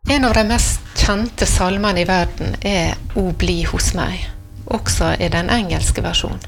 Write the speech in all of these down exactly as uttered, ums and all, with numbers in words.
En av de mest kjente salmene i verden er «O bli hos meg», også i den engelske versjonen.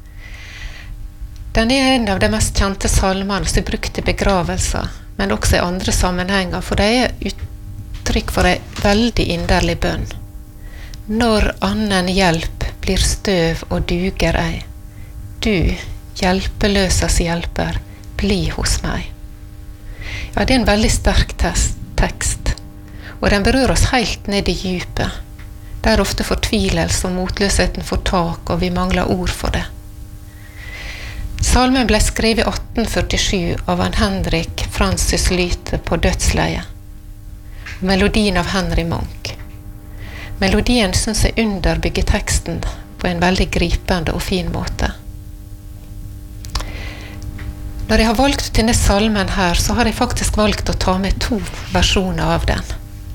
Den er en av de mest kjente salmene som er brukt i begravelser, men også i andre sammenhenger, for det er uttrykk for en veldig inderlig bønn. Når annen hjelp blir støv og duger ei, du, hjelpeløses hjelper, bli hos meg. Ja, det er en veldig sterk tekst, og den berører oss helt ned i djupet. Der ofte fortvilelse og motløsheten får tak, og vi mangler ord for det. Salmen ble skrevet i atten førtisju av en Henrik Francis Lyte på dødsleie. Melodien av Henry Monk. Melodien synes jeg underbygger teksten på en veldig gripende og fin måte. Når jeg har valgt denne salmen her, så har jeg faktisk valgt å ta med to versjoner av den.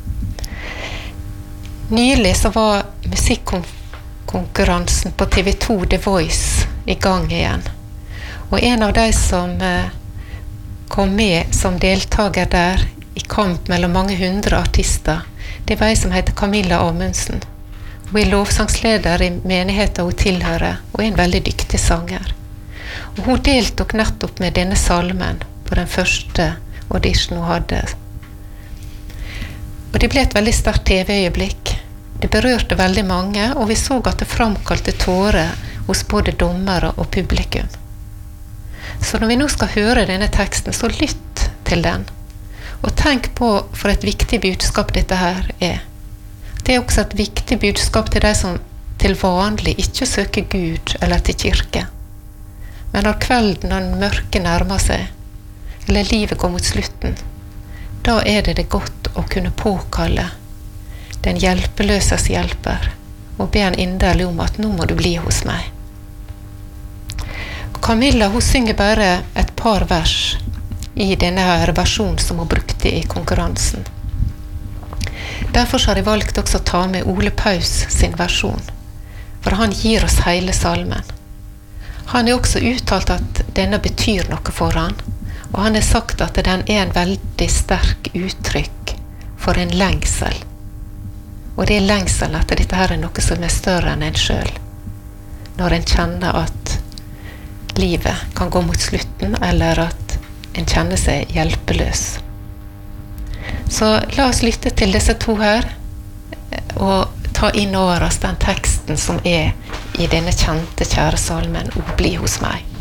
Nylig så var musikkonkurransen på T V to The Voice i gang igjen. Og en av de som eh, kom med som deltager der i kamp mellom mange hundre artister, det var en som heter Camilla Amundsen. Hun er lovsangsleder i menigheten hun tilhører, og er en veldig dyktig sanger. Og hun deltok nettopp med denne salmen på den første audition hun hadde. Og det ble et veldig sterkt T V-øyeblikk. Det berørte veldig mange, og vi så at det framkalte tårer hos både dommere og publikum. Så når vi nå skal høre denne teksten, så lytt til den. Og tenk på for et viktig budskap dette her er. Det er også et viktig budskap til de som til vanlig ikke søker Gud eller til kirke. Men når kvelden og mørket nærmer seg, eller livet går mot slutten, da er det det godt å kunne påkalle den hjelpeløses hjelper, og be han inderlig om at nå må du bli hos meg. Camilla, hun synger bare et par vers i denne her versjonen som hun brukte i konkurransen. Derfor har jeg valgt også å ta med Ole Paus sin versjon, for han gir oss hele salmen. Han har også uttalt at denne betyr noe for han, og han har sagt at den er en veldig sterk uttrykk for en lengsel. Og det er lengselen at dette her er noe som er større enn en selv. Når en kjenner at livet kan gå mot slutten, eller at en kjenner seg hjelpeløs. Så la oss lytte til disse to her, og ta inn over oss den teksten som er i denne kjente, kjære salmen, «O bli hos meg».